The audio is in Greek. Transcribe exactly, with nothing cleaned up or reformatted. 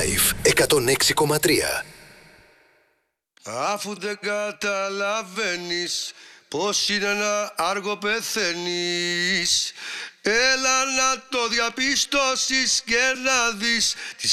Live εκατόν έξι κόμμα τρία. Αφού δεν καταλαβαίνεις πως είναι να άργο πεθαίνεις, έλα να το διαπιστώσεις και να δεις τη